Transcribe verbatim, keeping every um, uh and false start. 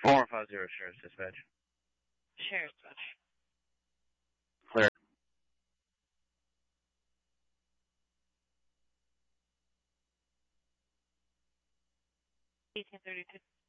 four five zero Sheriff's Dispatch. Sheriff's Dispatch. Clear. eighteen thirty-two.